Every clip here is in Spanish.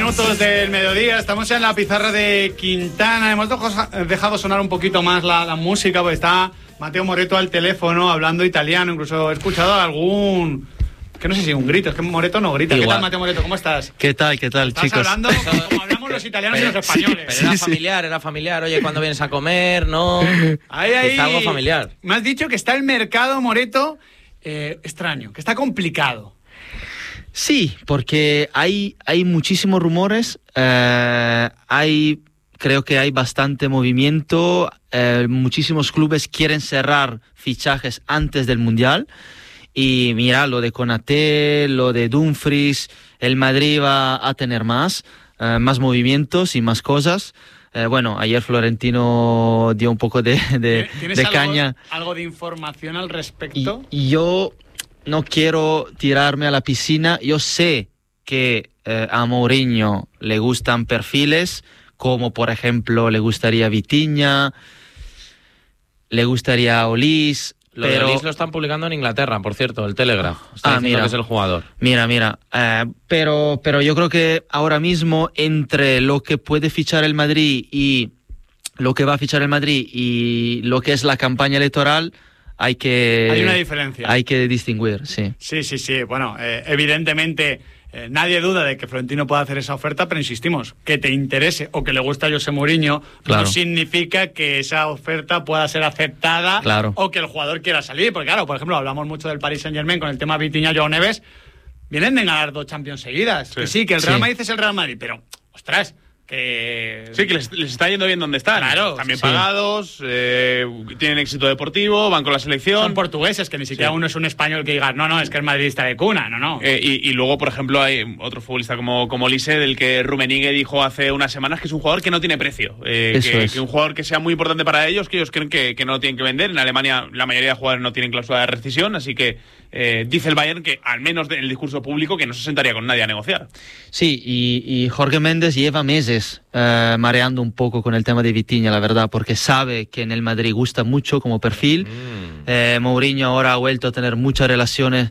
minutos del mediodía, estamos en la pizarra de Quintana. Hemos dejado sonar un poquito más la música, porque está Mateo Moretto al teléfono hablando italiano. Incluso he escuchado algún... que no sé si un grito, es que Moretto no grita. Igual. ¿Qué tal, Mateo Moretto? ¿Cómo estás? ¿Qué tal, Estás chicos? hablando como hablamos los italianos y los españoles. Pero era familiar. Oye, ¿cuándo vienes a comer? No. Ahí. Quizá algo familiar. Me has dicho que está el mercado, Moretto, extraño, que está complicado. Sí, porque hay muchísimos rumores, creo que hay bastante movimiento, muchísimos clubes quieren cerrar fichajes antes del Mundial. Y mira, lo de Konaté, lo de Dumfries, el Madrid va a tener más movimientos y más cosas. Bueno, ayer Florentino dio un poco de caña. ¿Algo de información al respecto? Y yo no quiero tirarme a la piscina. Yo sé que a Mourinho le gustan perfiles, como por ejemplo le gustaría Vitinha, le gustaría Olís. Lo de Olís lo están publicando en Inglaterra, por cierto, el Telegraph. Está diciendo mira, que es el jugador. Mira. Pero yo creo que ahora mismo, entre lo que puede fichar el Madrid y lo que va a fichar el Madrid y lo que es la campaña electoral, hay una diferencia. Hay que distinguir, sí. Sí. Bueno, evidentemente nadie duda de que Florentino pueda hacer esa oferta, pero insistimos, que te interese o que le guste a José Mourinho, claro, no significa que esa oferta pueda ser aceptada, claro, o que el jugador quiera salir. Porque claro, por ejemplo, hablamos mucho del Paris Saint-Germain con el tema Vitinha, Joao Neves, vienen de ganar 2 Champions seguidas. Sí. Que el Real Madrid es el Real Madrid, pero, ostras... Sí, que les está yendo bien donde están. Claro, están bien pagados, tienen éxito deportivo, van con la selección. Son portugueses, que ni siquiera uno es un español que diga, no, es que es madridista de cuna, no. Y luego, por ejemplo, hay otro futbolista como Olise, del que Rummenigge dijo hace unas semanas que es un jugador que no tiene precio. Que un jugador que sea muy importante para ellos, que ellos creen que no lo tienen que vender. En Alemania la mayoría de jugadores no tienen cláusula de rescisión, así que dice el Bayern que, al menos en el discurso público, que no se sentaría con nadie a negociar. Sí, y Jorge Méndez lleva meses mareando un poco con el tema de Vitinha, la verdad, porque sabe que en el Madrid gusta mucho como perfil. Mourinho ahora ha vuelto a tener mucha relación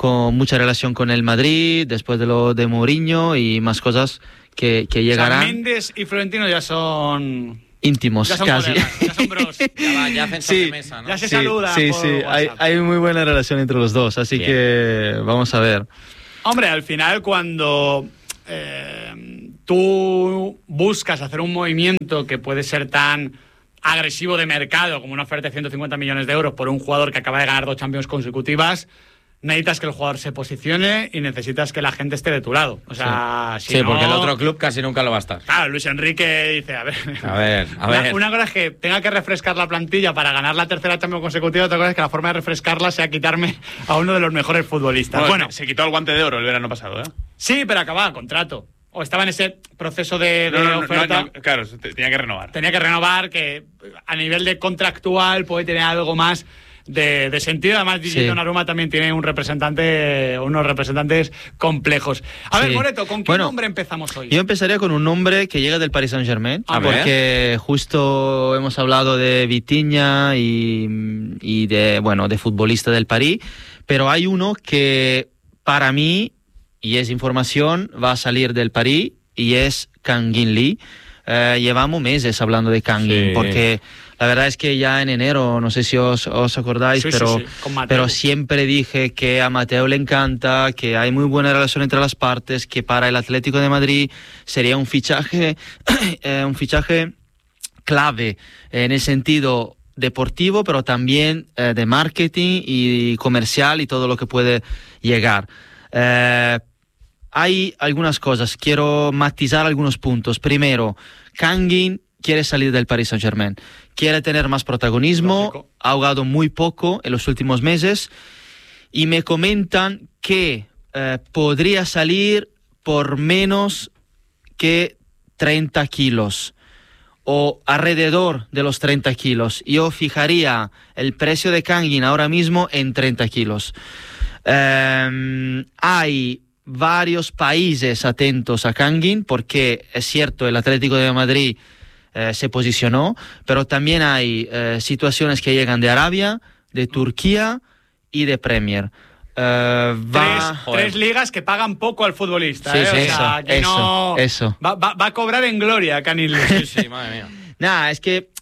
con el Madrid, después de lo de Mourinho y más cosas que llegarán. O sea, Méndez y Florentino ya son... íntimos, ya son casi. Colegas, ya son bros. Ya hacen sobremesa, ¿no? Ya se saludan. Sí, por hay muy buena relación entre los dos, así bien, que vamos a ver. Hombre, al final cuando tú buscas hacer un movimiento que puede ser tan agresivo de mercado como una oferta de 150 millones de euros por un jugador que acaba de ganar 2 Champions consecutivas, necesitas que el jugador se posicione y necesitas que la gente esté de tu lado. O sea, si no, porque el otro club casi nunca lo va a estar. Claro, Luis Enrique dice, a ver. Una cosa es que tenga que refrescar la plantilla para ganar la 3ª Champions consecutiva, otra cosa es que la forma de refrescarla sea quitarme a uno de los mejores futbolistas. Bueno, se quitó el guante de oro el verano pasado, ¿eh? Sí, pero acababa contrato. O estaba en ese proceso de oferta. No, claro, tenía que renovar. Tenía que renovar, que a nivel de contractual puede tener algo más de sentido. Además, Gigi Donnarumma también tiene unos representantes complejos. A ver, Moretto, ¿con qué nombre empezamos hoy? Yo empezaría con un nombre que llega del Paris Saint-Germain, porque justo hemos hablado de Vitinha y de futbolista del París, pero hay uno que para mí, y es información, va a salir del París, y es Kang In Lee. Llevamos meses hablando de Kang In, porque la verdad es que ya en enero, no sé si os acordáis, pero siempre dije que a Mateo le encanta, que hay muy buena relación entre las partes, que para el Atlético de Madrid sería un fichaje clave en el sentido deportivo, pero también de marketing y comercial y todo lo que puede llegar. Hay algunas cosas, quiero matizar algunos puntos. Primero, Kang In quiere salir del Paris Saint-Germain, quiere tener más protagonismo. Lógico. Ha jugado muy poco en los últimos meses y me comentan que podría salir por menos que 30 kilos o alrededor de los 30 kilos. Yo fijaría el precio de Kang In ahora mismo en 30 kilos. Hay varios países atentos a Kang In, porque es cierto, el Atlético de Madrid se posicionó, pero también hay situaciones que llegan de Arabia, de Turquía y de Premier. Tres ligas que pagan poco al futbolista. Sí, o sea, que eso. Va a cobrar en gloria, Canning Lee. Sí, madre mía. Nah, es que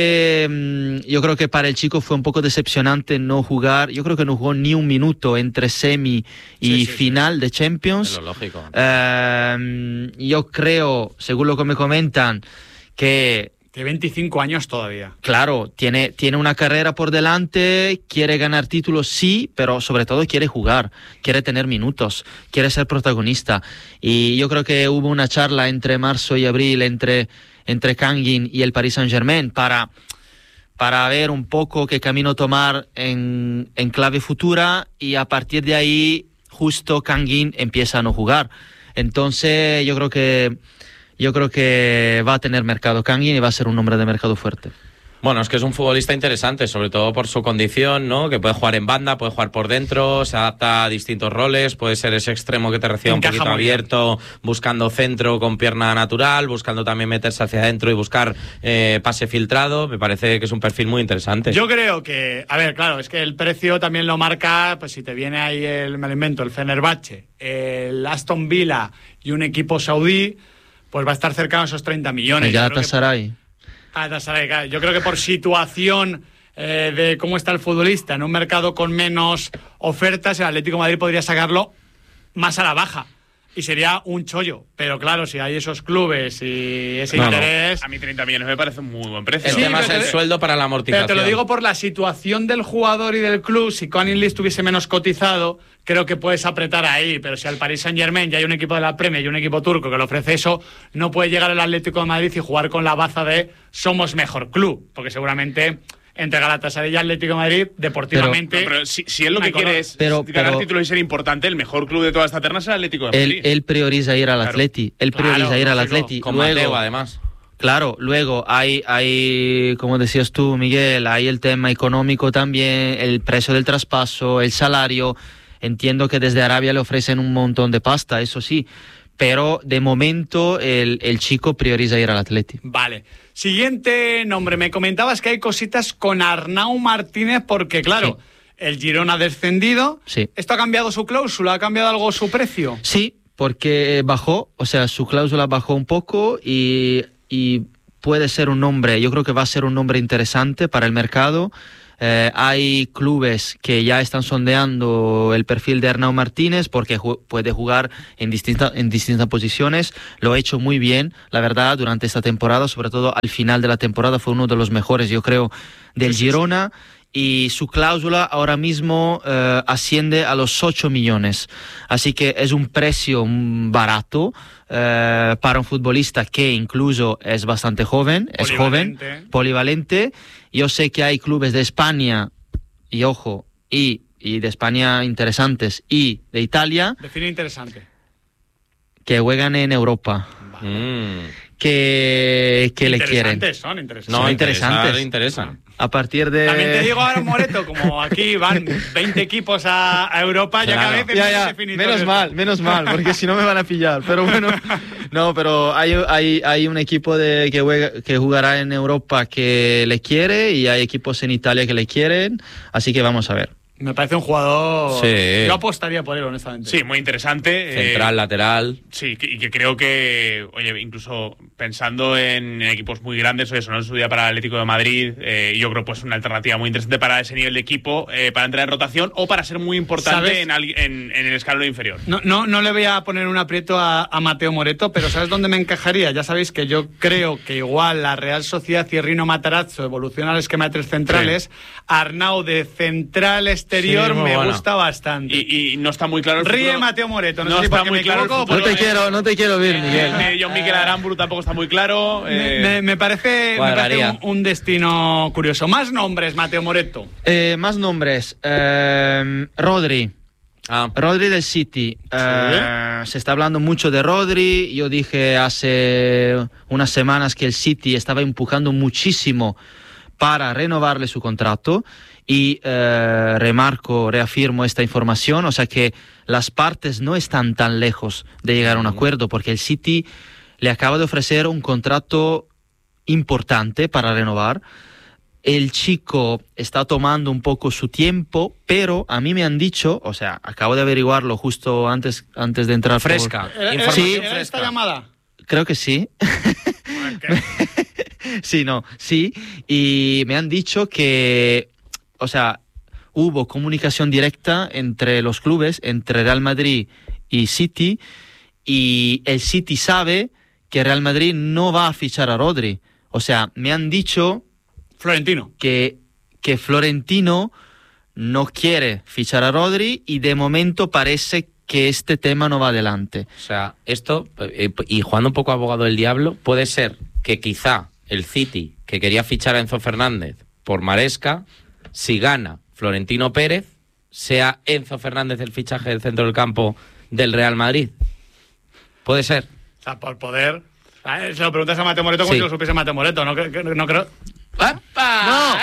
yo creo que para el chico fue un poco decepcionante no jugar. Yo creo que no jugó ni un minuto entre semi y final de Champions. Es lo lógico. Yo creo, según lo que me comentan, que... De 25 años todavía. Claro, tiene una carrera por delante, quiere ganar títulos, sí, pero sobre todo quiere jugar, quiere tener minutos, quiere ser protagonista. Y yo creo que hubo una charla entre marzo y abril entre Kangin y el Paris Saint-Germain para ver un poco qué camino tomar en clave futura, y a partir de ahí justo Kangin empieza a no jugar. Entonces yo creo que va a tener mercado Kangin y va a ser un hombre de mercado fuerte. Bueno, es que es un futbolista interesante, sobre todo por su condición, ¿no? Que puede jugar en banda, puede jugar por dentro, se adapta a distintos roles, puede ser ese extremo que te recibe un poquito abierto, buscando centro con pierna natural, buscando también meterse hacia adentro y buscar pase filtrado. Me parece que es un perfil muy interesante. Yo creo que, a ver, claro, es que el precio también lo marca, pues si te viene ahí me lo invento, el Fenerbahce, el Aston Villa y un equipo saudí, pues va a estar cercano a esos 30 millones. El Galatasaray. Claro. Yo creo que por situación de cómo está el futbolista en un mercado con menos ofertas, el Atlético de Madrid podría sacarlo más a la baja y sería un chollo. Pero claro, si hay esos clubes y ese interés... A mí 30 millones me parece un muy buen precio. El tema es el sueldo para la amortización. Pero te lo digo por la situación del jugador y del club. Si Canning Lee estuviese menos cotizado, creo que puedes apretar ahí. Pero si al Paris Saint-Germain ya hay un equipo de la Premier y un equipo turco que le ofrece eso, no puede llegar el Atlético de Madrid y jugar con la baza de somos mejor club. Porque seguramente... entre Galatasaray y Atlético de Madrid, deportivamente... Pero si él lo que quiere es ganar títulos y ser importante, el mejor club de toda esta terna es el Atlético de Madrid. Él prioriza ir al Atleti. Él prioriza ir al Atleti. Con Mateo, además. Claro, luego hay, como decías tú, Miguel, hay el tema económico también, el precio del traspaso, el salario. Entiendo que desde Arabia le ofrecen un montón de pasta, eso sí. Pero de momento el chico prioriza ir al Atleti. Vale. Siguiente nombre. Me comentabas que hay cositas con Arnau Martínez porque, claro, el Girona ha descendido. Sí. ¿Esto ha cambiado su cláusula? ¿Ha cambiado algo su precio? Sí, porque bajó, o sea, su cláusula bajó un poco y puede ser un nombre, yo creo que va a ser un nombre interesante para el mercado. Hay clubes que ya están sondeando el perfil de Arnau Martínez porque puede jugar en distintas posiciones. Lo ha hecho muy bien, la verdad, durante esta temporada, sobre todo al final de la temporada fue uno de los mejores, yo creo, del Girona. Y su cláusula ahora mismo asciende a los 8 millones. Así que es un precio barato para un futbolista que incluso es bastante joven, polivalente. Yo sé que hay clubes de España, y ojo, y de España interesantes, y de Italia. Define interesante. Que juegan en Europa. Que le quieren. Son interesantes. No, interesantes. A partir de... También te digo ahora, Moreto, como aquí van 20 equipos a Europa, ya claro. que a veces... Menos mal, porque si no me van a pillar. Pero bueno, no, pero hay un equipo que jugará en Europa que le quiere y hay equipos en Italia que le quieren, así que vamos a ver. Me parece un jugador... Sí. Yo apostaría por él, honestamente. Sí, muy interesante. Central, lateral. Sí, y que creo que, oye, incluso pensando en equipos muy grandes, oye, sonó en su día para el Atlético de Madrid, yo creo pues una alternativa muy interesante para ese nivel de equipo, para entrar en rotación o para ser muy importante en el escalón inferior. No le voy a poner un aprieto a Mateo Moreto, pero ¿sabes dónde me encajaría? Ya sabéis que yo creo que igual la Real Sociedad y Rino Matarazzo evoluciona al esquema de tres centrales. Sí. Arnau de central exterior me gusta bastante. Y no está muy claro el futuro. Ríe Mateo Moreto, no sé está si muy claro. No te quiero ver, Miguel. John Mikel Aramburu tampoco está muy claro. Me parece un destino curioso. Más nombres, Mateo Moreto. Más nombres. Rodri. Rodri del City. Se está hablando mucho de Rodri. Yo dije hace unas semanas que el City estaba empujando muchísimo para renovarle su contrato y reafirmo esta información, o sea que las partes no están tan lejos de llegar a un acuerdo porque el City le acaba de ofrecer un contrato importante para renovar. el chico está tomando un poco su tiempo, pero a mí me han dicho, o sea, acabo de averiguarlo justo antes de entrar. Fresca. Sí, esta llamada. Creo que sí. Sí. Y me han dicho que, o sea, hubo comunicación directa entre los clubes, entre Real Madrid y City, y el City sabe que Real Madrid no va a fichar a Rodri. O sea, me han dicho Florentino que Florentino no quiere fichar a Rodri y de momento parece que este tema no va adelante. O sea, esto, y jugando un poco abogado del diablo, puede ser que quizá el City, que quería fichar a Enzo Fernández por Maresca, si gana Florentino Pérez, sea Enzo Fernández el fichaje del centro del campo del Real Madrid. Puede ser. O sea, por poder. Se lo preguntas a Mateo Moreto como si lo supiese Mateo Moreto. No creo. ¡Epa!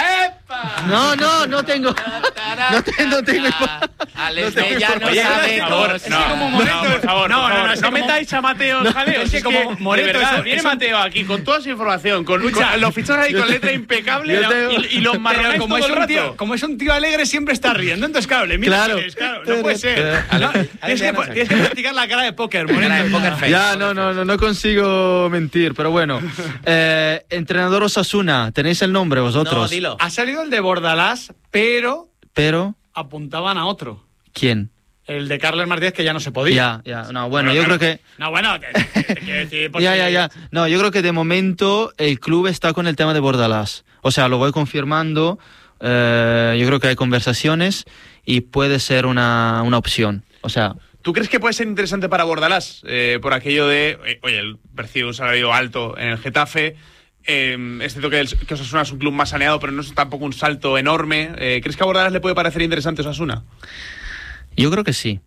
No tengo. No tengo. Ya no sabe. Por favor. No metáis a Mateo en jaleo. Es que como Moreto, de verdad, viene Mateo aquí con toda su información, con los fichajes ahí con letra impecable y los marrones todo el rato. Como es un tío alegre, siempre está riendo. Entonces, claro, le miras. Claro, no puede ser. Tienes que practicar la cara de póker, Moreto. Ya, no consigo mentir, pero bueno. Entrenador Osasuna, ¿tenéis el nombre vosotros? No, dilo. Ha salido el de Bordalás, pero apuntaban a otro. ¿Quién? El de Carles Martínez, que ya no se podía. Ya. No, bueno, yo creo que... No, bueno, te quiero decir... Ya. No, yo creo que de momento el club está con el tema de Bordalás. O sea, lo voy confirmando. Yo creo que hay conversaciones y puede ser una opción. O sea... ¿Tú crees que puede ser interesante para Bordalás? Por aquello de... oye, él percibe un salario alto en el Getafe... es cierto que Osasuna es un club más saneado, pero no es tampoco un salto enorme. ¿Crees que a Bordalás le puede parecer interesante Osasuna? Yo creo que sí.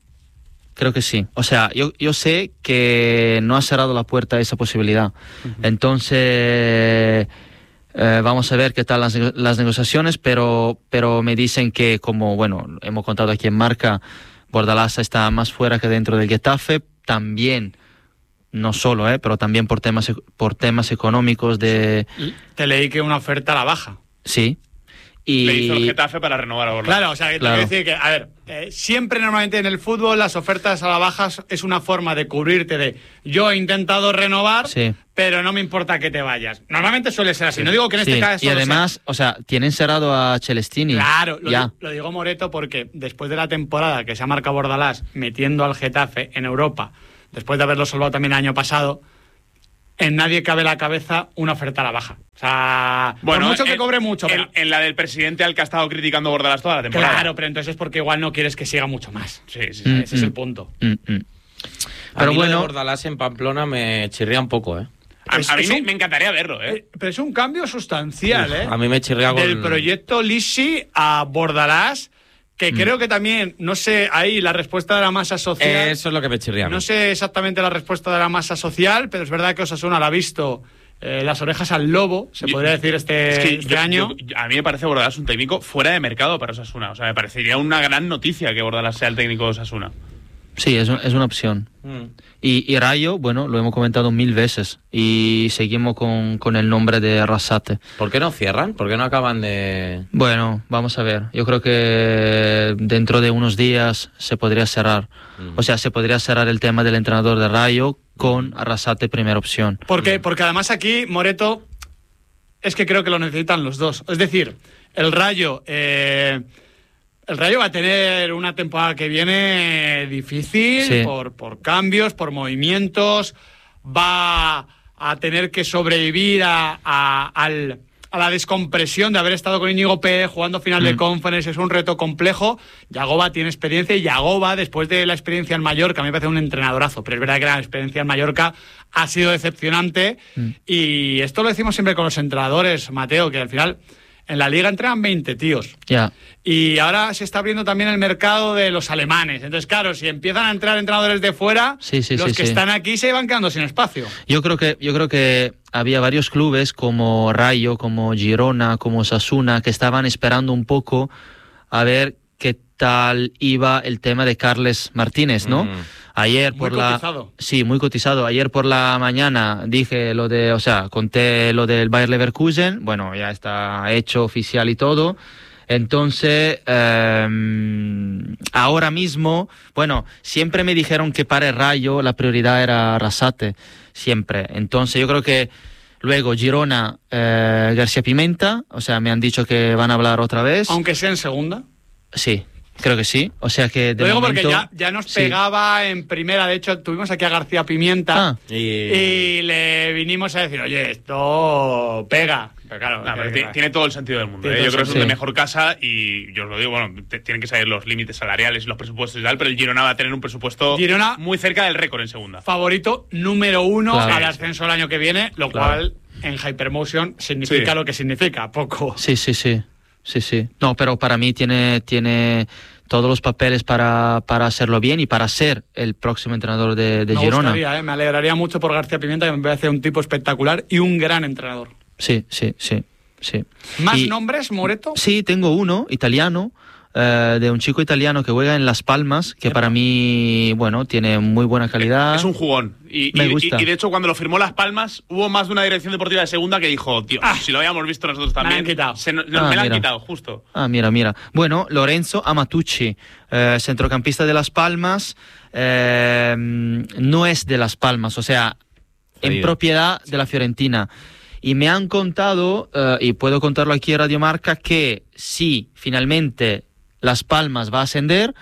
O sea, yo sé que no ha cerrado la puerta a esa posibilidad. Uh-huh. Entonces, vamos a ver qué tal las negociaciones, pero me dicen que, como, bueno, hemos contado aquí en Marca, Bordalás está más fuera que dentro del Getafe. También... No solo, pero también por temas económicos de... Te leí que una oferta a la baja. Sí. Y le hizo el Getafe para renovar a Bordalás. Claro, o sea, te quiero decir que, a ver, siempre normalmente en el fútbol las ofertas a la baja es una forma de cubrirte de yo he intentado renovar, pero no me importa que te vayas. Normalmente suele ser así, no digo que en este caso... Y además, o sea, tienen cerrado a Celestini. Claro, lo digo Moreto porque después de la temporada que se ha marcado Bordalás metiendo al Getafe en Europa... Después de haberlo salvado también el año pasado, en nadie cabe la cabeza una oferta a la baja. O sea, bueno, por mucho que cobre mucho. En la del presidente al que ha estado criticando Bordalás toda la temporada. Claro, pero entonces es porque igual no quieres que siga mucho más. Sí, ese es el punto. Pero bueno, Bordalás en Pamplona me chirría un poco, A mí me encantaría verlo, Pero es un cambio sustancial, A mí me chirría del proyecto Lisi a Bordalás. Que creo que también, no sé, ahí la respuesta de la masa social... Eso es lo que me chirría. No sé exactamente la respuesta de la masa social, pero es verdad que Osasuna la ha visto las orejas al lobo, se podría decir este año. A mí me parece Bordalás un técnico fuera de mercado para Osasuna. O sea, me parecería una gran noticia que Bordalás sea el técnico de Osasuna. Sí, es una opción. Y Rayo, bueno, lo hemos comentado 1000 veces y seguimos con el nombre de Arrasate. ¿Por qué no cierran? ¿Por qué no acaban de...? Bueno, vamos a ver. Yo creo que dentro de unos días se podría cerrar. O sea, se podría cerrar el tema del entrenador de Rayo con Arrasate primera opción. Porque además aquí, Moreto, es que creo que lo necesitan los dos. Es decir, el Rayo va a tener una temporada que viene difícil por cambios, por movimientos. Va a tener que sobrevivir a la descompresión de haber estado con Íñigo Pérez jugando final de Conference. Es un reto complejo. Yagoba tiene experiencia y Yagoba, después de la experiencia en Mallorca, a mí me parece un entrenadorazo, pero es verdad que la experiencia en Mallorca ha sido decepcionante. Y esto lo decimos siempre con los entrenadores, Mateo, que al final... En la liga entrenan 20 tíos. Y ahora se está abriendo también el mercado de los alemanes. Entonces, claro, si empiezan a entrar entrenadores de fuera, los que están aquí se van quedando sin espacio. Yo creo que había varios clubes como Rayo, como Girona, como Osasuna, que estaban esperando un poco a ver qué tal iba el tema de Carles Martínez, ¿no? Ayer por cotizado. Sí, muy cotizado. Ayer por la mañana conté lo del Bayer Leverkusen. Bueno, ya está hecho oficial y todo. Entonces, ahora mismo, bueno, siempre me dijeron que para el Rayo la prioridad era Arrasate, siempre. Entonces, yo creo que luego Girona, García Pimenta, o sea, me han dicho que van a hablar otra vez. Aunque sea en segunda. Sí. Creo que sí, o sea que de Lo digo momento, porque ya nos pegaba en primera. De hecho, tuvimos aquí a García Pimienta y le vinimos a decir, oye, esto pega. Pero claro, tiene todo el sentido del mundo. Yo creo que es de mejor casa y yo os lo digo, bueno, tienen que saber los límites salariales y los presupuestos y tal, pero el Girona va a tener un presupuesto muy cerca del récord en segunda. Favorito número 1 al ascenso el año que viene, lo cual en Hypermotion significa lo que significa, poco. Sí. No, pero para mí tiene todos los papeles para hacerlo bien y para ser el próximo entrenador de Girona. Me alegraría mucho por García Pimienta, que me parece un tipo espectacular y un gran entrenador. Sí. ¿Más nombres, Moreto? Sí, tengo uno, italiano, de un chico italiano que juega en Las Palmas, que para mí, bueno, tiene muy buena calidad. Es un jugón. Me gusta. Y de hecho, cuando lo firmó Las Palmas, hubo más de una dirección deportiva de segunda que dijo, tío, si lo habíamos visto nosotros también. Me lo han quitado. Me lo han quitado, justo. Mira. Bueno, Lorenzo Amatucci, centrocampista de Las Palmas, no es de Las Palmas, o sea, en propiedad de la Fiorentina. Y me han contado, y puedo contarlo aquí en Radio Marca, que si finalmente Las Palmas va a ascender,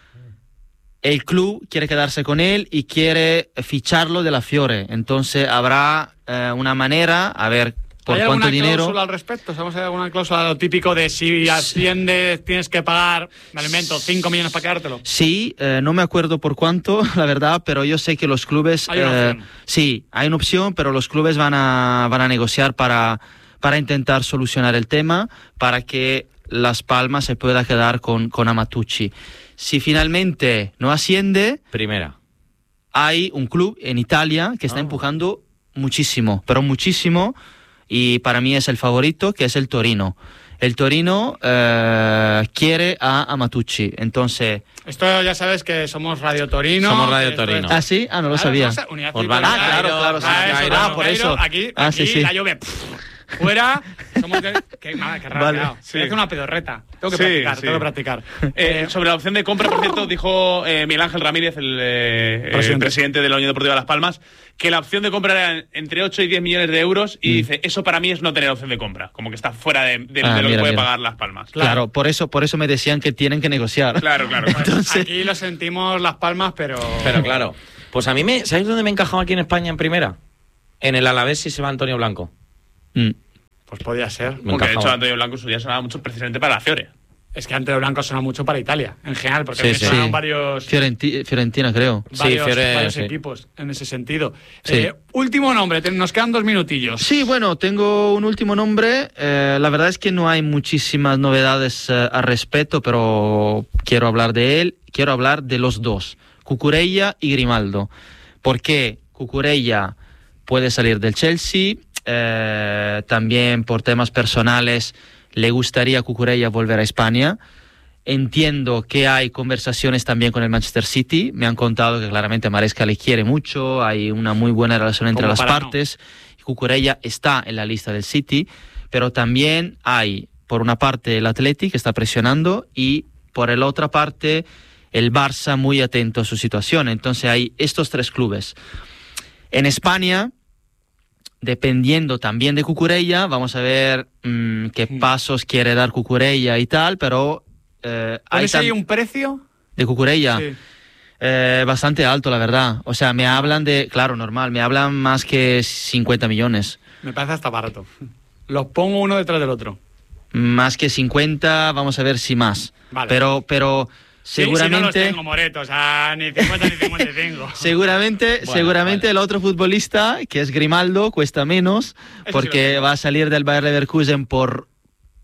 el club quiere quedarse con él y quiere ficharlo de la Fiore. Entonces habrá una manera, a ver por cuánto dinero. ¿Hay alguna cláusula al respecto? ¿Sabemos si hay alguna cláusula, lo típico de si asciendes tienes que pagar, me alimento, 5 millones para quedártelo? Sí, no me acuerdo por cuánto, la verdad, pero yo sé que los clubes... Hay una opción. Sí, hay una opción, pero los clubes van a negociar para intentar solucionar el tema, para que Las Palmas se pueda quedar con Amatucci. Si finalmente no asciende, primera, hay un club en Italia que está empujando muchísimo, pero muchísimo, y para mí es el favorito, que es el Torino. El Torino quiere a Amatucci, entonces... Esto ya sabes que somos Radio Torino. Somos Radio Torino. ¿Ah, sí? No lo sabía. Claro, por eso. Aquí la lluvia... Fuera, somos qué raro. Vale. Es una pedorreta. Tengo que practicar. Sobre la opción de compra, por cierto, dijo Miguel Ángel Ramírez, el presidente de la Unión Deportiva de Las Palmas, que la opción de compra era entre 8 y 10 millones de euros y dice, eso para mí es no tener opción de compra, como que está fuera de lo que puede pagar Las Palmas. Claro, por eso me decían que tienen que negociar. Claro. Entonces... Aquí lo sentimos Las Palmas, pero claro. Pues a mí ¿sabéis dónde me he encajado aquí en España en primera? En el Alavés si se va Antonio Blanco. Pues podía ser. Porque de hecho Antonio Blanco en su día sonaba mucho precisamente para la Fiore. Es que Antonio Blanco suena mucho para Italia, en general, porque sonaron varios... Fiorentina, creo. Varios equipos en ese sentido. Último nombre, nos quedan 2 minutillos. Sí, bueno, tengo un último nombre. La verdad es que no hay muchísimas novedades al respecto, pero quiero hablar de él. Quiero hablar de los dos, Cucurella y Grimaldo. Porque Cucurella puede salir del Chelsea... también por temas personales le gustaría a Cucurella volver a España. Entiendo que hay conversaciones también con el Manchester City. Me han contado que claramente Maresca le quiere mucho, hay una muy buena relación entre las partes. Cucurella está en la lista del City, pero también hay, por una parte, el Athletic que está presionando y por la otra parte, el Barça muy atento a su situación. Entonces hay estos 3 clubes. En España, dependiendo también de Cucurella, vamos a ver qué pasos quiere dar Cucurella y tal, pero... ¿Hay un precio? ¿De Cucurella? Sí. Bastante alto, la verdad. O sea, me hablan de... Claro, normal, me hablan más que 50 millones. Me parece hasta barato. Los pongo uno detrás del otro. Más que 50, vamos a ver si más. Vale. Pero seguramente... Si no los tengo, Moreto, o sea, ni 50 ni 55. Seguramente el otro futbolista, que es Grimaldo, cuesta menos, porque va a salir del Bayer Leverkusen por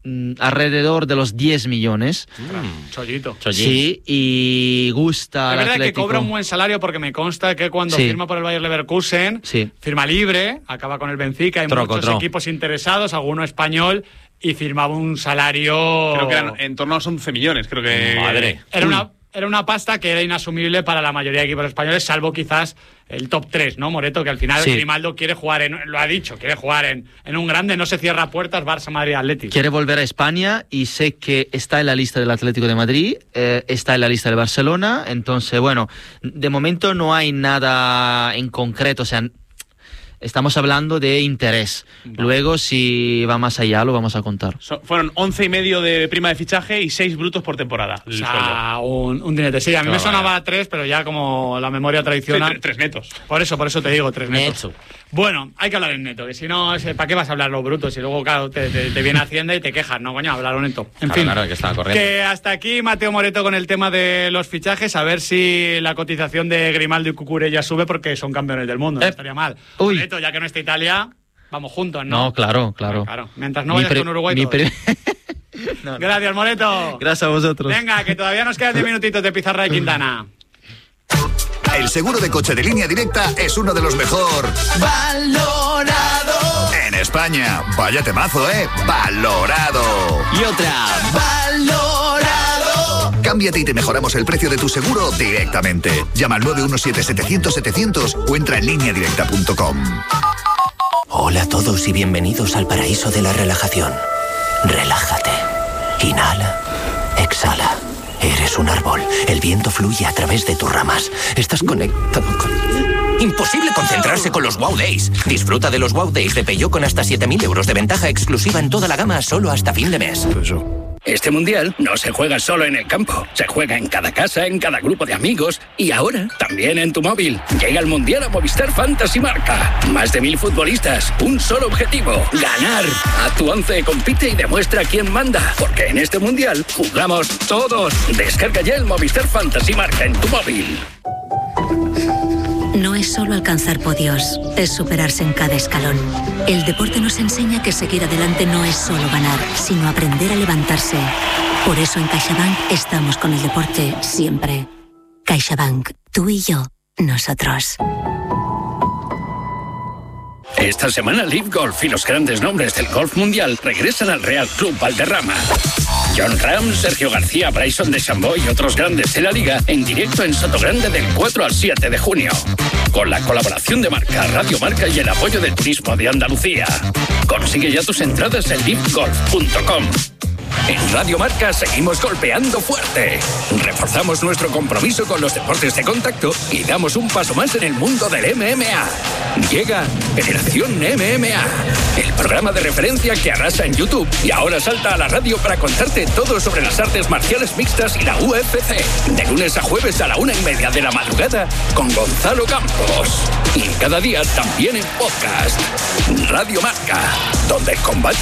alrededor de los 10 millones. Chollito. Sí, y gusta al Atlético. Es verdad que cobra un buen salario porque me consta que cuando firma por el Bayer Leverkusen, firma libre, acaba con el Benfica, hay muchos equipos interesados, alguno español, y firmaba un salario... Creo que eran en torno a los 11 millones, creo que... Madre. Era una pasta que era inasumible para la mayoría de equipos españoles, salvo quizás el top 3, ¿no, Moreto? Que al final Grimaldo quiere jugar, lo ha dicho, quiere jugar en un grande, no se cierra puertas, Barça, Madrid, Atlético. Quiere volver a España y sé que está en la lista del Atlético de Madrid, está en la lista del Barcelona, entonces, bueno, de momento no hay nada en concreto, o sea... Estamos hablando de interés. Luego, si va más allá, lo vamos a contar. Fueron 11,5 de prima de fichaje y 6 brutos por temporada. O sea, un dinete. Sí, a mí me sonaba 3, pero ya como la memoria tradicional... Sí, 3 netos. Por eso te digo, 3 netos. Bueno, hay que hablar en neto, que si no, ¿para qué vas a hablar los brutos? Y luego, claro, te viene Hacienda y te quejas, ¿no, coño? Hablar neto. En fin, claro, que estaba corriendo. Que hasta aquí Mateo Moreto con el tema de los fichajes, a ver si la cotización de Grimaldo y Cucurella sube porque son campeones del mundo, no estaría mal. Moreto, ya que no está Italia, vamos juntos, ¿no? No, claro. Mientras no vayas con Uruguay no. Gracias, Moreto. Gracias a vosotros. Venga, que todavía nos quedan 10 minutitos de pizarra de Quintana. El seguro de coche de Línea Directa es uno de los mejor valorado en España. Vaya temazo, valorado. Y otra, valorado. Cámbiate y te mejoramos el precio de tu seguro directamente. Llama al 917-700-700 o entra en lineadirecta.com. Hola a todos y bienvenidos al paraíso de la relajación. Relájate. Inhala. Exhala. Eres un árbol. El viento fluye a través de tus ramas. Estás conectado con... Imposible concentrarse con los Wow Days. Disfruta de los Wow Days de Peugeot con hasta 7.000 euros de ventaja exclusiva en toda la gama solo hasta fin de mes. Este mundial no se juega solo en el campo. Se juega en cada casa, en cada grupo de amigos y ahora también en tu móvil. Llega el mundial a Movistar Fantasy Marca. Más de 1.000 futbolistas, un solo objetivo: ganar. Haz tu 11, compite y demuestra quién manda. Porque en este mundial jugamos todos. Descarga ya el Movistar Fantasy Marca en tu móvil. No es solo alcanzar podios, es superarse en cada escalón. El deporte nos enseña que seguir adelante no es solo ganar, sino aprender a levantarse. Por eso en CaixaBank estamos con el deporte siempre. CaixaBank, tú y yo, nosotros. Esta semana Live Golf y los grandes nombres del golf mundial regresan al Real Club Valderrama. John Ram, Sergio García, Bryson DeChambeau y otros grandes de la liga en directo en Sotogrande del 4 al 7 de junio. Con la colaboración de Marca, Radio Marca y el apoyo del Turismo de Andalucía. Consigue ya tus entradas en livegolf.com. En Radio Marca seguimos golpeando fuerte. Reforzamos nuestro compromiso con los deportes de contacto y damos un paso más en el mundo del MMA. Llega Generación MMA, el programa de referencia que arrasa en YouTube y ahora salta a la radio para contarte todo sobre las artes marciales mixtas y la UFC. De lunes a jueves a la 1:30 de la madrugada con Gonzalo Campos. Y cada día también en podcast. Radio Marca, donde el combate